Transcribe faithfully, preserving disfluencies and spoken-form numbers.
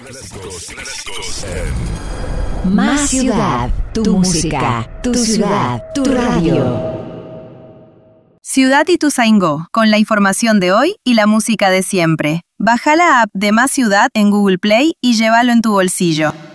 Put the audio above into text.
Clásicos, clásicos en Más Ciudad, tu música, tu ciudad, tu radio. Ciudad Ituzaingó, con la información de hoy y la música de siempre. Baja la app de Más Ciudad en Google Play y llévalo en tu bolsillo.